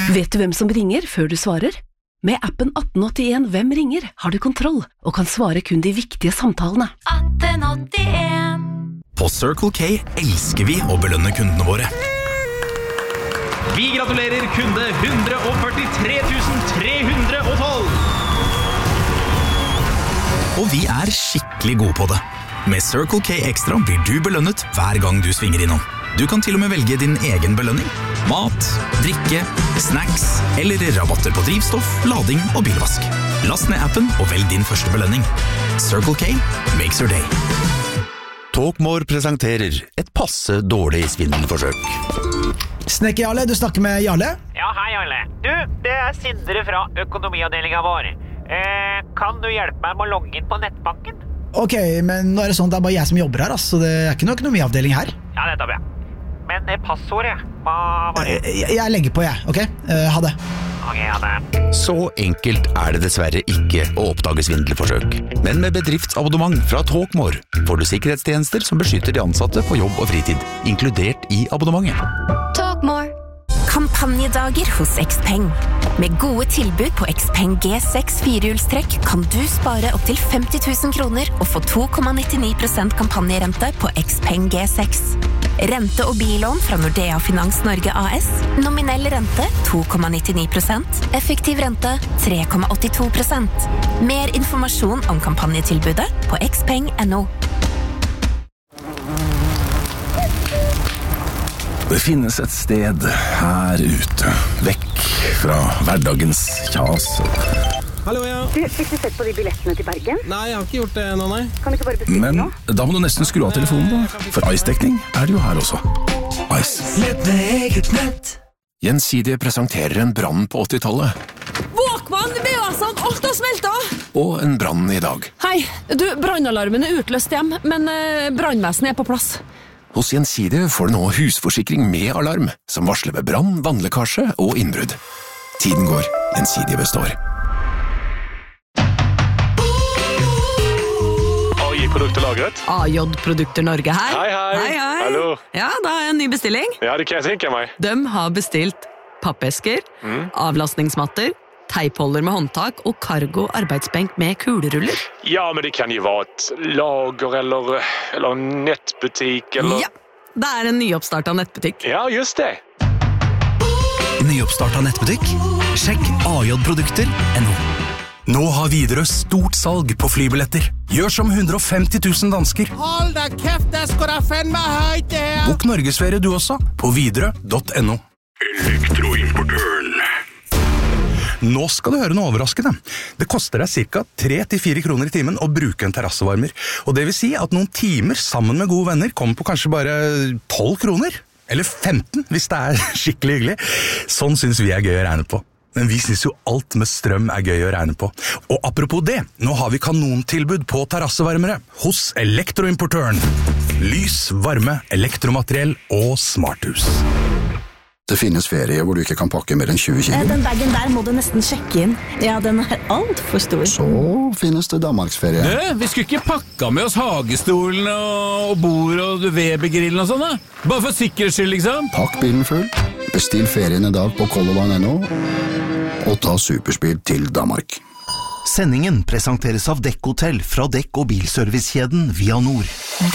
Vet du hvem som ringer før du svarer? Med appen 1881 Hvem ringer har du kontroll og kan svare kun de viktige samtalene. 1881. På Circle K elsker vi å belønne kundene våre. Vi gratulerer kunde 143 312. Og vi skikkelig gode på det. Med Circle K Extra blir du belønnet hver gang du svinger innom. Du kan til og med velge din egen belønning. Mat, drikke, snacks eller rabatter på drivstoff, lading og bilvask. Last ned appen og velg din første belønning. Circle K makes your day. Talkmore presenterer et passe dårlig svindelforsøk. Snekker Jarle, du snakker med Jarle? Ja, hei Jarle. Du, det Sindre fra økonomiavdelingen vår. Kan du hjelpe meg med å logge inn på nettbanken? Ok, men nå det sånn at det bare jeg som jobber her, så det ikke noe økonomiavdeling her. Ja, nettopp, ja. Men passordet, hva var det? Jeg legger på, ok? Ha det. Ok, ha det. Så enkelt det dessverre ikke å oppdage svindelforsøk. Men med bedriftsabonnement fra Talkmore får du sikkerhetstjenester som beskytter de ansatte på jobb og fritid, inkludert i abonnementet. Talkmore. Kampanjedager hos Xpeng. Med gode tilbud på Xpeng G6 firehjulstrekk kan du spare opp til 50 000 kroner og få 2,99% kampanjerente på Xpeng G6. Rente- og billån fra Nordea Finans Norge AS. Nominell rente 2,99%. Effektiv rente 3,82%. Mer informasjon om kampanjetilbudet på xpeng.no. Det finnes et sted her ute, vekk fra hverdagens kjas. Hallo, ja. Du, fikk du sett på de billettene til Bergen? Nei, jeg har ikke gjort det nå, nei. Kan du ikke bare bestille Men nå? da må du nesten skru av telefonen da, for Ice-dekning det jo her også. Ice. Nett med eget nett. Gjensidige presenterer en brann på 80-tallet. Walkman, det jo altså at alt har smeltet! Og en brann i dag. Hei, du, brannalarmen utløst hjem, men brannvesenet på plass. Hos Gjensidige får du nå husforsikring med alarm, som varsler ved brann, vannlekkasje og innbrudd. Tiden går, Gjensidige består. AJ-produkter lagret. AJ-produkter Norge her. Hei, hei. Hallo. Ja, da har jeg en ny bestilling. Ja, det kan jeg tenke meg. De har bestilt pappesker, avlastningsmatter, teipholder med håndtak og cargo arbeidsbenk med kuleruller. Ja, men det kan jo være et lager eller en nettbutikk eller... Ja, det en nyoppstartet nettbutikk. Ja, just det. Nyoppstartet nettbutikk? Sjekk AJ-produkter.no. Nå har Widerøe stort salg på flybilletter. Gjør som 150 000 dansker. Hold da kæft, det skal da fandme højt det her. Bok Norgesferie du også på widerøe.no. Elektroimportøren. Nå skal du høre noe overraskende. Det koster deg ca. 3-4 kroner i timen å bruke en terrassevarmer. Og det vil si at noen timer sammen med gode venner kommer på kanskje bare 12 kroner. Eller 15 hvis det skikkelig hyggelig. Sånn synes vi gøy å regne på. Men vi synes jo alt med strøm gøy å regne på. Og apropos det, nå har vi kanontilbud på terrassevarmere hos Elektroimportøren. Lys, varme, elektromateriell og smarthus. Det finnes ferie hvor du ikke kan pakke mer enn 20 kilo. Den bagen der må du nesten sjekke inn. Ja, den alt for stor. Så finnes det Danmarksferie. Vi skulle ikke pakka med oss hagestolen og bord og Weber-grillen og sånn da? Bare for sikkerhets skyld, liksom. Pakk bilen full. Bestill ferien i dag på Colorline.no og ta superspeed til Danmark. Sendingen presenteres av Dekk Hotel fra Dekk- og bilservicekjeden Via Nord.